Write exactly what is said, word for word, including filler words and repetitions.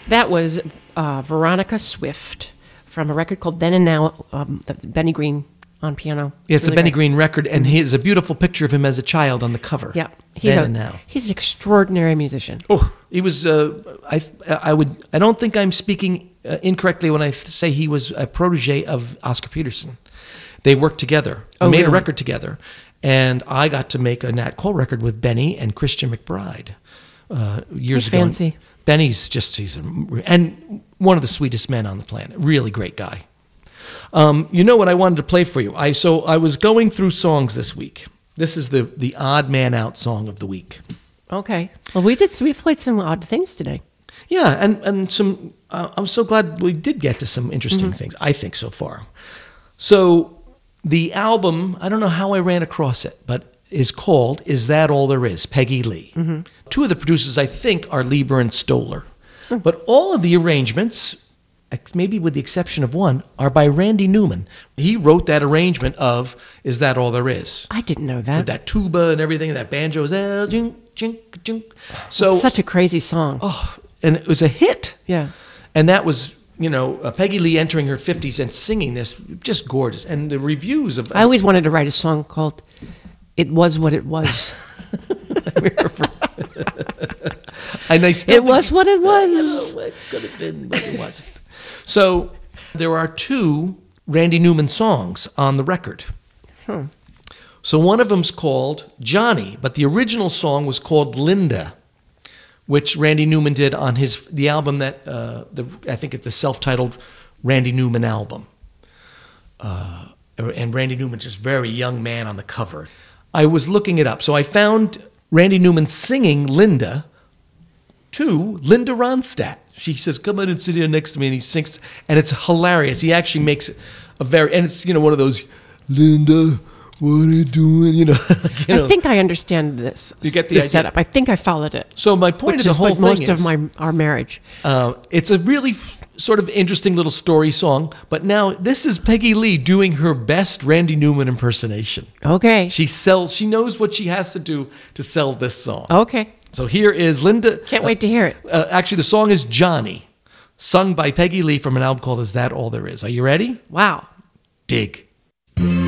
That was uh, Veronica Swift from a record called Then and Now, um, Benny Green on piano. Yeah, it's really a Benny great. Green record, and here's a beautiful picture of him as a child on the cover. Yeah, he's Then a, and Now. He's an extraordinary musician. Oh, he was. Uh, I. I would. I don't think I'm speaking uh, incorrectly when I say he was a protege of Oscar Peterson. They worked together. They Oh, made a really? record together, and I got to make a Nat Cole record with Benny and Christian McBride uh, years He's ago. fancy. Benny's just he's a, and one of the sweetest men on the planet. Really great guy. Um, you know what I wanted to play for you? I so I was going through songs this week. This is the the odd man out song of the week. Okay. Well, we did. We played some odd things today. Yeah, and and some. Uh, I'm so glad we did get to some interesting things. I think so far. So the album, I don't know how I ran across it, but is called "Is That All There Is?" Peggy Lee. Two of the producers, I think, are Lieber and Stoller, but all of the arrangements, ex- maybe with the exception of one, are by Randy Newman. He wrote that arrangement of "Is That All There Is?" I didn't know with that. that tuba and everything, and that banjo is there, jink, jink, jink. So, Such a crazy song. oh, and it was a hit. Yeah. And that was, you know, uh, Peggy Lee entering her fifties and singing this, just gorgeous. And the reviews of I always wanted to write a song called "It Was What It Was." and I still It was what it was. Oh, it could have been, but it wasn't. So there are two Randy Newman songs on the record. Hmm. So one of them's called Johnny, but the original song was called Linda, which Randy Newman did on his the album that uh, the I think it's the self-titled Randy Newman album. Uh, and Randy Newman's just very young man on the cover. I was looking it up, so I found Randy Newman singing Linda to Linda Ronstadt. She says, "Come in and sit here next to me," and he sings, and it's hilarious. He actually makes a very, and it's you know one of those, Linda, what are you doing? You know, you know. I think I understand this. You get the this idea. setup. I think I followed it. So my point Which of the is whole like thing most is, of my our marriage. Uh, it's a really f- sort of interesting little story song, but now this is Peggy Lee doing her best Randy Newman impersonation. Okay. She sells. She knows what she has to do to sell this song. Okay. So here is Linda. Can't wait to hear it. Uh, actually, the song is Johnny, sung by Peggy Lee from an album called "Is That All There Is?" Are you ready? Wow. Dig.